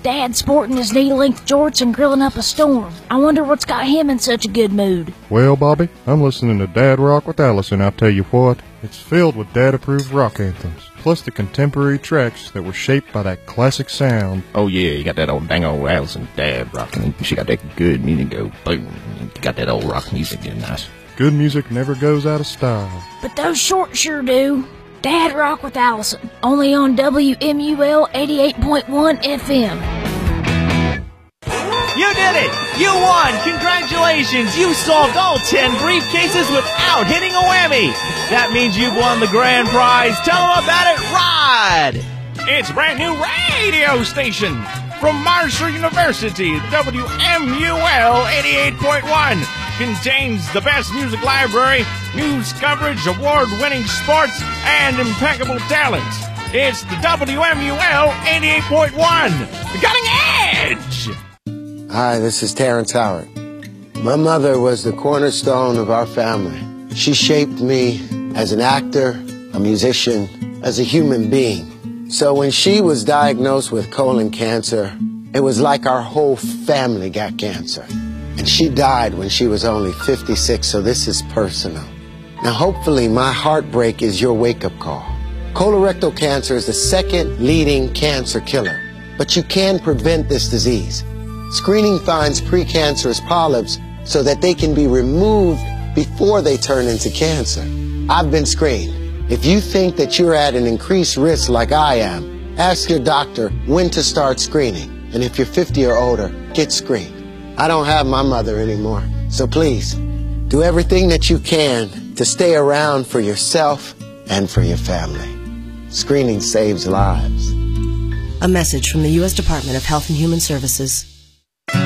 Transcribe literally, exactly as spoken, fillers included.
Dad sporting his knee-length jorts and grilling up a storm. I wonder what's got him in such a good mood. Well, Bobby, I'm listening to Dad Rock with Allison, I'll tell you what. It's filled with Dad-approved rock anthems, plus the contemporary tracks that were shaped by that classic sound. Oh, yeah, you got that old dang old Allison Dad rocking. She got that good music go boom. You got that old rock music, you're nice. Good music never goes out of style. But those shorts sure do. Dad Rock with Allison, only on W M U L eighty-eight point one F M. You did it! You won! Congratulations! You solved all ten briefcases without hitting a whammy! That means you've won the grand prize. Tell them about it, Rod! It's a brand new radio station from Marshall University. W M U L eighty-eight point one contains the best music library, news coverage, award-winning sports, and impeccable talent. It's the W M U L eighty-eight point one, the cutting edge! Hi, this is Terrence Howard. My mother was the cornerstone of our family. She shaped me as an actor, a musician, as a human being. So when she was diagnosed with colon cancer, it was like our whole family got cancer. And she died when she was only fifty-six, so this is personal. Now, hopefully, my heartbreak is your wake-up call. Colorectal cancer is the second leading cancer killer, but you can prevent this disease. Screening finds precancerous polyps so that they can be removed before they turn into cancer. I've been screened. If you think that you're at an increased risk like I am, ask your doctor when to start screening. And if you're fifty or older, get screened. I don't have my mother anymore, so please, do everything that you can to stay around for yourself and for your family. Screening saves lives. A message from the U S Department of Health and Human Services.